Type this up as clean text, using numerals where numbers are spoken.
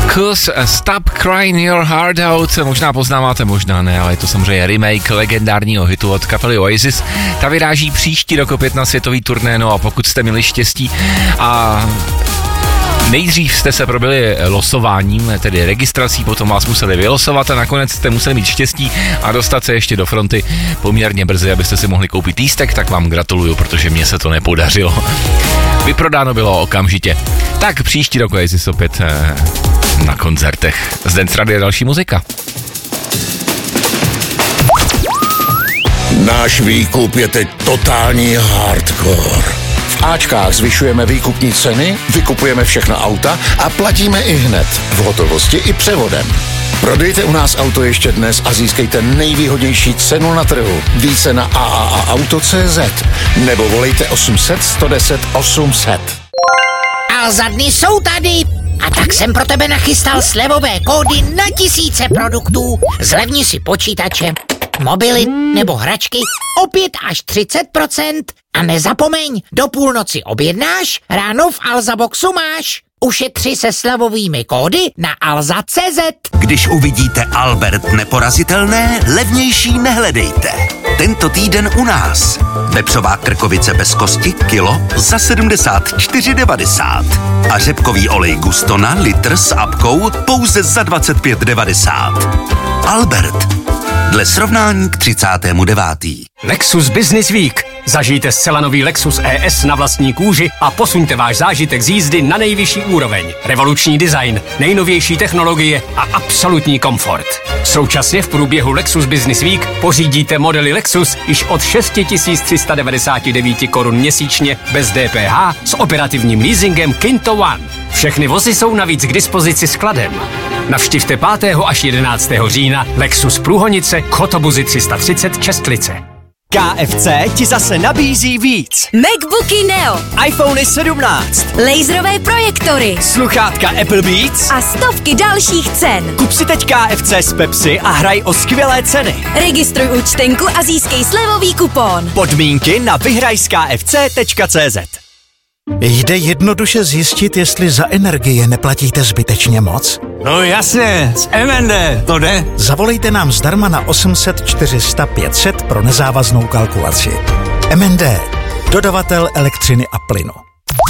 Kus Stop Crying Your Heart Out, možná poznáváte, možná ne, ale je to samozřejmě remake legendárního hitu od kapely Oasis. Ta vyráží příští rok opět na světový turné, no a pokud jste měli štěstí a nejdřív jste se probili losováním, tedy registrací, potom vás museli vylosovat a nakonec jste museli mít štěstí a dostat se ještě do fronty poměrně brzy, abyste si mohli koupit lístek, tak vám gratuluju, protože mně se to nepodařilo. Vyprodáno bylo okamžitě. Tak příští rok je opět na koncertech. Z Dance Radio další muzika. Náš výkup je teď totální hardcore. V Ačkách zvyšujeme výkupní ceny, vykupujeme všechna auta a platíme i hned, v hotovosti i převodem. Prodejte u nás auto ještě dnes a získejte nejvýhodnější cenu na trhu. Více na AAAauto.cz nebo volejte 800 110 800. Alza dny jsou tady a tak jsem pro tebe nachystal slevové kódy na tisíce produktů. Zlevni si počítače, mobily nebo hračky o 5 až 30% a nezapomeň, do půlnoci objednáš, ráno v Alza Boxu máš. Ušetři se slevovými kódy na alza.cz. Když uvidíte Albert neporazitelné, levnější nehledejte. Tento týden u nás. Vepřová krkovice bez kosti kilo za 74,90. A řepkový olej Gustona litr s apkou pouze za 25,90. Albert. Dle srovnání k 39. Lexus Business Week. Zažijte zcela nový Lexus ES na vlastní kůži a posuňte váš zážitek z jízdy na nejvyšší úroveň. Revoluční design, nejnovější technologie a absolutní komfort. Současně v průběhu Lexus Business Week pořídíte modely Lexus již od 6399 korun měsíčně bez DPH s operativním leasingem Kinto One. Všechny vozy jsou navíc k dispozici skladem. Navštivte 5. až 11. října Lexus Průhonice, Chotobuzy 330 Čestlice. KFC ti zase nabízí víc. MacBooky Neo, iPhony 17, laserové projektory, sluchátka Apple Beats a stovky dalších cen. Kup si teď KFC s Pepsi a hraj o skvělé ceny. Registruj účtenku a získej slevový kupon. Podmínky na vyhrajskfc.cz. Jde jednoduše zjistit, jestli za energie neplatíte zbytečně moc? No jasně, z MND, to jde. Zavolejte nám zdarma na 800 400 500 pro nezávaznou kalkulaci. MND, dodavatel elektřiny a plynu.